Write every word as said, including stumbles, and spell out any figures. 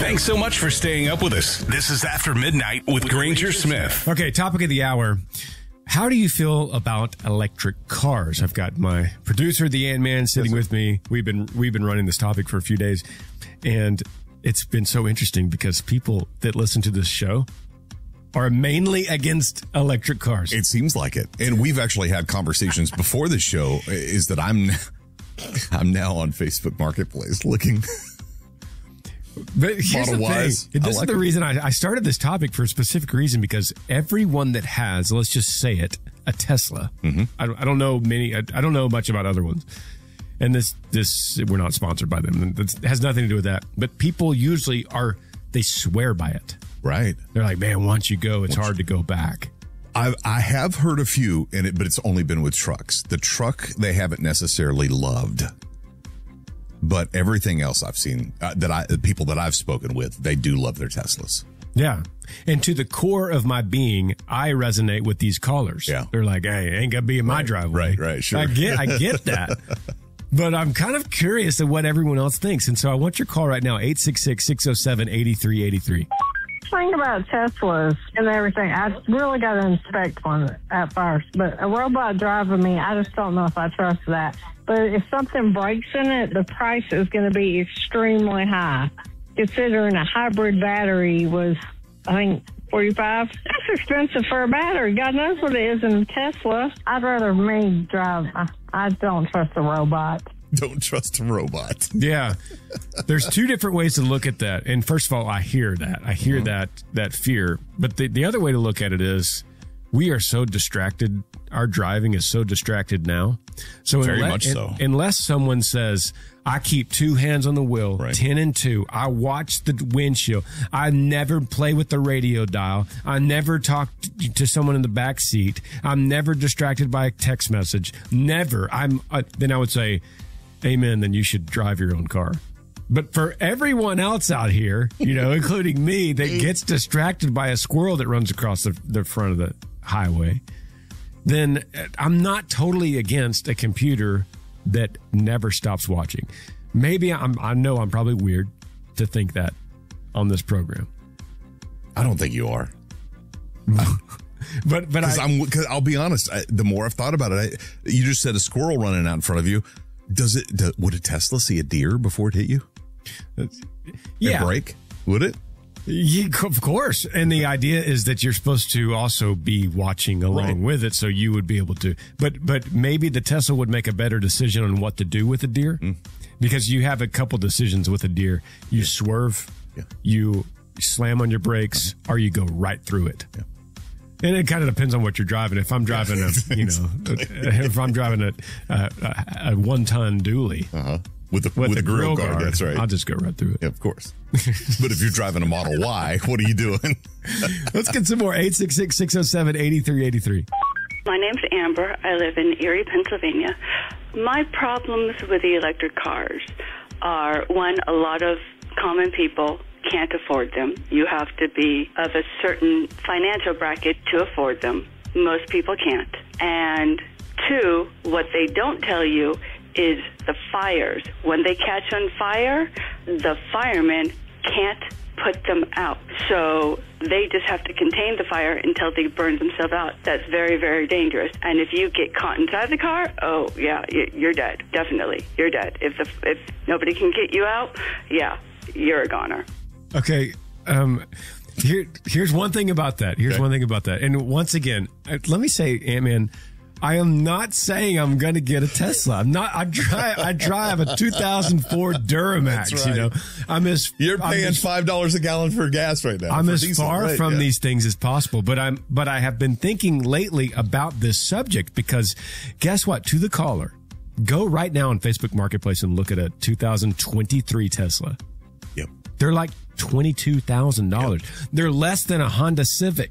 Thanks so much for staying up with us. This is After Midnight with Granger Smith. Okay, topic of the hour. How do you feel about electric cars? I've got my producer, the Ant-Man, sitting with me. We've been we've been running this topic for a few days, and it's been so interesting because people that listen to this show are mainly against electric cars. It seems like it. And we've actually had conversations before the show is that I'm I'm now on Facebook Marketplace looking. But here's the thing. This is the reason I, I started this topic for a specific reason, because everyone that has, let's just say it, a Tesla. Mm-hmm. I, I don't know many. I, I don't know much about other ones. And this, this, we're not sponsored by them. It has nothing to do with that. But people usually are, they swear by it. Right. They're like, man, once you go, it's hard to go back. I I have heard a few, in it, but it's only been with trucks. The truck they haven't necessarily loved. But everything else I've seen, uh, that I, the people that I've spoken with, they do love their Teslas. Yeah. And to the core of my being, I resonate with these callers. Yeah. They're like, hey, it ain't going to be in my right, driveway. Right, right, sure. I get, I get that. But I'm kind of curious of what everyone else thinks. And so I want your call right now, eight six six, six oh seven, eight three eight three. Thing about Teslas and everything, I really got to inspect one at first. But a robot driving me, I just don't know if I trust that. But if something breaks in it, the price is going to be extremely high. Considering a hybrid battery was, I think, forty-five. That's expensive for a battery. God knows what it is in a Tesla. I'd rather me drive. I, I don't trust a robot. Don't trust a robot. Yeah. There's two different ways to look at that. And first of all, I hear that. I hear mm-hmm. that that fear. But the, the other way to look at it is we are so distracted. Our driving is so distracted now. So Very unless, much so. Unless someone says, I keep two hands on the wheel, right. ten and two. I watch the windshield. I never play with the radio dial. I never talk to someone in the back seat. I'm never distracted by a text message. Never. I'm. Uh, then I would say, amen, then you should drive your own car. But for everyone else out here, you know, including me, that gets distracted by a squirrel that runs across the, the front of the highway, then I'm not totally against a computer that never stops watching. Maybe I'm, I know I'm probably weird to think that on this program. I don't think you are. but but I, I'm, cause I'll be honest, I, the more I've thought about it, I, you just said a squirrel running out in front of you. Does it? Do, would a Tesla see a deer before it hit you? Yeah. And brake? Would it? Yeah, of course. And the idea is that you're supposed to also be watching along right. with it, so you would be able to. But but maybe the Tesla would make a better decision on what to do with a deer, mm. because you have a couple decisions with a deer. You yeah. swerve, yeah. you slam on your brakes, or you go right through it. Yeah. And it kind of depends on what you're driving. If I'm driving a, you know, if I'm driving a a, a one-ton dually uh-huh. with the with, with the grill, grill guard, guard, that's right. I'll just go right through it. Yeah, of course. But if you're driving a Model Y, what are you doing? Let's get some more. eight six six, six oh seven, eight three eight three. My name's Amber. I live in Erie, Pennsylvania. My problems with the electric cars are, one, a lot of common people can't afford them. You have to be of a certain financial bracket to afford them. Most people can't. And two, what they don't tell you is the fires. When they catch on fire, the firemen can't put them out. So they just have to contain the fire until they burn themselves out. That's very, very dangerous. And if you get caught inside the car, oh, yeah, you're dead. Definitely. You're dead. If the, if nobody can get you out, yeah, you're a goner. Okay, um, here, here's one thing about that. Here's okay. one thing about that. And once again, let me say, Ant-Man, I am not saying I'm going to get a Tesla. I'm not. I drive. I drive a two thousand four Duramax. Right. You know, I'm as you're paying as, five dollars a gallon for gas right now. I'm as diesel, far right? from yeah. these things as possible. But I'm. But I have been thinking lately about this subject because, guess what? To the caller, go right now on Facebook Marketplace and look at a two thousand twenty-three Tesla. Yep, they're like twenty-two thousand dollars. Yep. They're less than a Honda Civic.